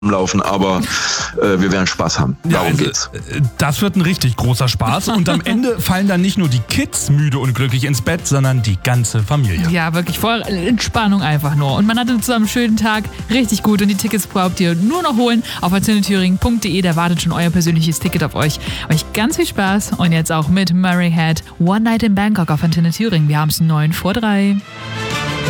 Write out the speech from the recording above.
laufen, aber wir werden Spaß haben. Darum geht's. Das wird ein richtig großer Spaß und am Ende fallen dann nicht nur die Kids müde und glücklich ins Bett, sondern die ganze Familie. Ja, wirklich voll Entspannung einfach nur. Und man hatte zusammen einen schönen Tag, richtig gut und die Tickets braucht ihr nur noch holen auf antenneThüringen.de, da wartet schon euer persönliches Ticket auf euch. Euch ganz viel Spaß und jetzt auch mit Murray Head, One Night in Bangkok auf Antenne Thüringen. Wir haben es 9 vor 3.